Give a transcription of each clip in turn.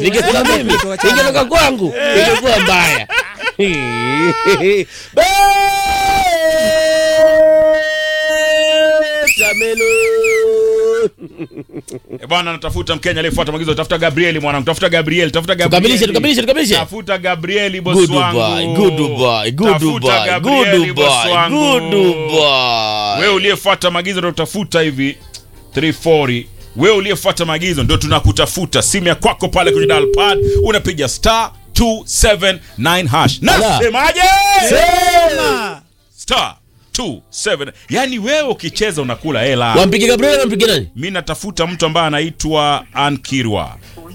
Ingekuwa mimi, ingetoka kwangu, ingekuwa mbaya. Bwana natafuta Mkenya aliyefuata maagizo. Tafuta Gabriel mwanangu, tafuta Gabriel. Tukamilishe. Tafuta Gabriel boss wangu. Good boy. Wewe uliyefuata maagizo ndio utafuta hivi 340. Wewe uliyefuata maagizo ndio tunakutafuta. Simu ya kwako pale kwenye dial pad unapiga *279#. Nasemaje? Sema *279. Yani wewe ukicheza unakula hela. Wampige Gabriel, wampige nani? Mimi natafuta mtu ambaye anaitwa Ankirwa.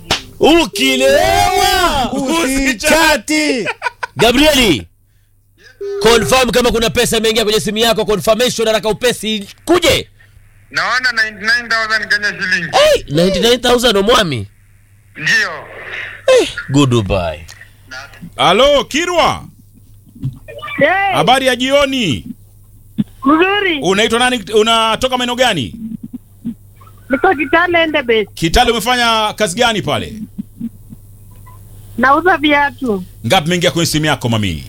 Ukilewa usichati. Gabrieli, confirm kama kuna pesa imeingia kwenye simu yako. Confirmation haraka upesi kuje. Naona 99,000 Kenya shilingi. 99,000 omwami. Ndio. Goodbye. Halo Kirwa. Habari ya jioni. Mzuri. Unaitwa nani? Unatoka maeneo gani? Niko Kitale Endebess. Kitale, umefanya kazi gani pale? Nauza viatu. Ngapi mengia kwenye simu yako mami?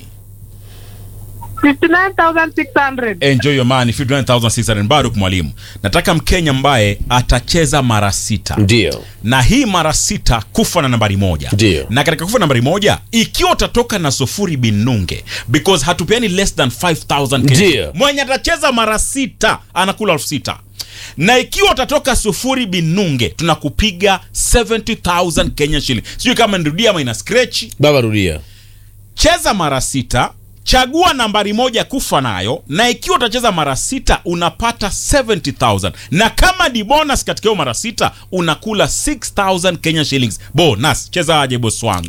59,600. Enjoy your money. 59,600. Baruk mwalimu. Nataka Mkenya ambaye atacheza mara 6. Ndio. Na hii mara 6 kufa na nambari 1. Ndio. Na katika kufa nambari 1 ikiwa utatoka na sufuri binunge, because hatupeani less than 5,000 Kenya. Ndio. Mwenye atacheza mara 6 anakula 6,000. Na ikiwa utatoka sufuri binunge tunakupiga 70,000 Kenya shilling. Sijui kama nirudia ama ina scratch. Baba rudia. Cheza mara 6, chagua nambari 1 kufa nayo, na ikiwa utacheza mara 6 unapata 70,000. Na kama di bonus katika hiyo mara 6 unakula 6,000 Kenya shillings. Bonus. Cheza aje boss wangu?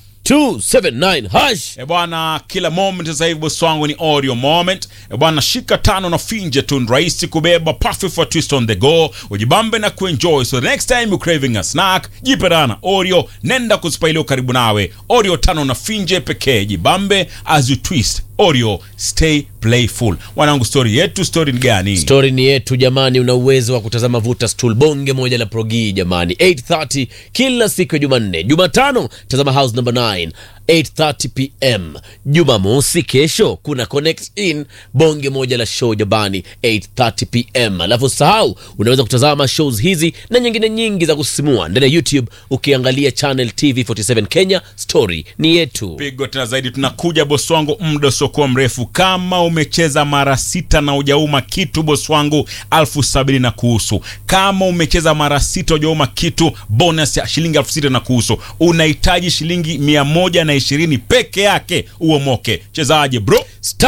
*279#. Bwana, kila moment sasa hivi boss wangu ni audio moment. Bwana, shika tano na finje tu, rahisi kubeba, perfect for twist on the go. Ujibambe na kuenjoy. So the next time you craving a snack, jiperana Oreo, nenda kuspailio karibu nawe. Oreo tano na finje pekee, jibambe as you twist. Oreo, stay playful. Wanangu, story ni gani? Story ni yetu jamani. Una uwezo wa kutazama Vuta Stool, bonge moja la progi jamani, 8:30 kila siku ya Jumanne. Jumatano tazama House number 9 8:30 PM. Jumamosi kesho kuna Connect In, bonge moja la show jamani, 8:30 PM. Alafu sahau unaweza kutazama shows hizi na nyingine nyingi za kusisimua ndani ya YouTube ukiangalia channel TV47 Kenya. Story ni yetu. Pigo tena zaidi, tunakuja boss wangu, muda usiokuwa mrefu. Kama umecheza mara 6 na hujauma kitu boss wangu, 70,000 na kuhusu. Kama umecheza mara 6 hujauma kitu, bonus ya shilingi 6,000 na kuhusu. Unahitaji shilingi 120 peke yake uomoke. Chezaje bro?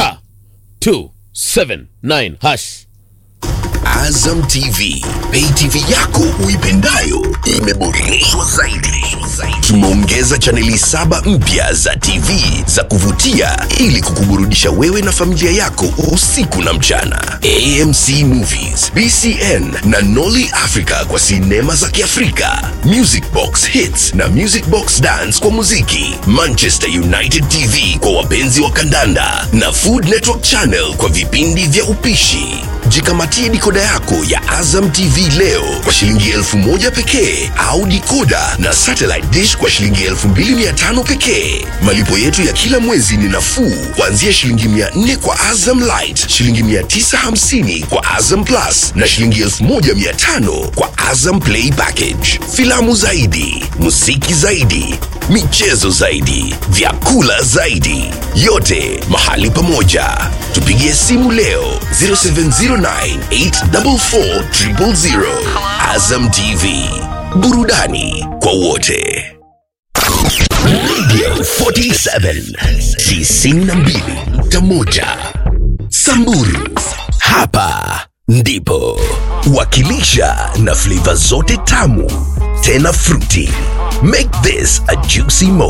*279#. Azam TV, pay TV yako uipendayo imeboreshwa zaidi. Tumeongeza chaneli 7 mpya za TV za kuvutia ili kukuburudisha wewe na familia yako usiku na mchana. AMC Movies, BCN na Nolly Africa kwa sinema za Kiafrika, Music Box Hits na Music Box Dance kwa muziki, Manchester United TV kwa wapenzi wa kandanda na Food Network Channel kwa vipindi vya upishi. Jikamatie dikoda yako ya Azam TV leo kwa shilingi 1,000 pekee, au dikoda na satellite dish kwa shilingi 2,500 pekee. Malipo yetu ya kila mwezi ni nafuu kuanzia shilingi 400 kwa Azam Lite, shilingi 950 kwa Azam Plus na shilingi 1,500 kwa Azam Play Package. Filamu zaidi, muziki zaidi, michezo zaidi, vyakula zaidi, yote mahali pamoja. Tupigie simu leo 0709844000. Azam TV, burudani kwa wote. Radio 47 92.1 Samburu, hapa ndipo wakilisha na flavor zote tamu tena fruity. Make this a juicy moment.